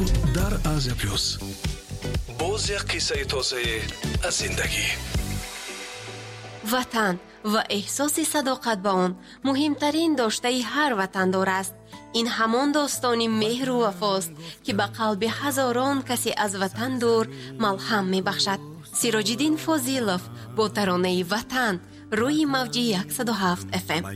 در آزیا پلوس. باز یک قصه تازه از زندگی. وطن و احساس صداقت با آن مهمترین داشته هر وطندار است. این همان داستان مهر و وفاست که به قلب هزاران کسی از وطن دور ملهم می بخشد. سیراج‌الدین فاضلوف با ترانه وطن روی موج 107 FM.